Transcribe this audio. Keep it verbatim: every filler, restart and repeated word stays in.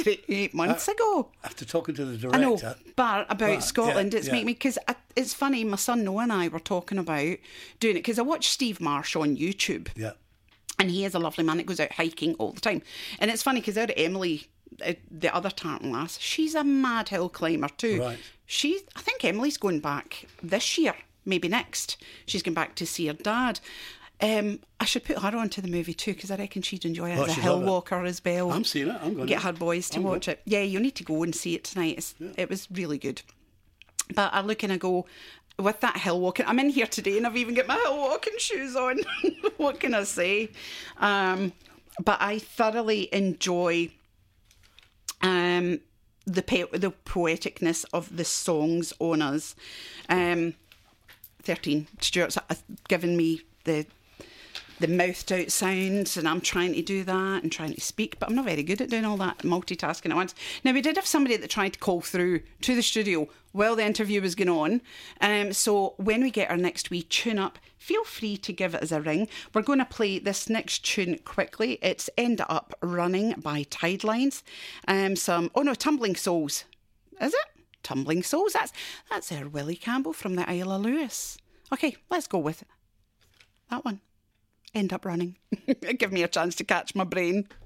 eight, eight months uh, ago. After talking to the director. I know, but about but, Scotland, yeah, it's yeah. making me, because it's funny, my son Noah and I were talking about doing it, because I watch Steve Marsh on YouTube. Yeah. And he is a lovely man that goes out hiking all the time. And it's funny, because out of Emily, the other Tartan lass, she's a mad hill climber too. Right. She's, I think Emily's going back this year, maybe next. She's going back to see her dad. Um, I should put her onto the movie too, because I reckon she'd enjoy it Oh, as a she'd hill love it. walker as well. I'm seeing it. I'm going Get to. her boys to I'm watch going. it. Yeah, you need to go and see it tonight. It's, Yeah. It was really good. But I look and I go, with that hill walking, I'm in here today and I've even got my hill walking shoes on. What can I say? Um, but I thoroughly enjoy um, the po- the poeticness of the songs on us. Um, thirteen Stuart's given me the the mouthed out sounds, and I'm trying to do that and trying to speak, but I'm not very good at doing all that multitasking at once. Now, we did have somebody that tried to call through to the studio while the interview was going on. Um, so when we get our next wee tune up, feel free to give us a ring. We're going to play this next tune quickly. It's End Up Running by Tidelines. Um, some, oh no, Tumbling Souls. Is it? Tumbling Souls. That's, that's our Willie Campbell from the Isle of Lewis. Okay, let's go with that one. End Up Running. Give me a chance to catch my brain.